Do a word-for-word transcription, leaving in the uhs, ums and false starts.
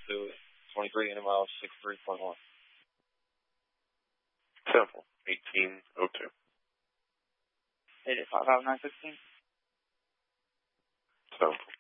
to twenty-three N M L six three point one. Temple, eighteen oh two. eight eight five five nine sixteen. Temple.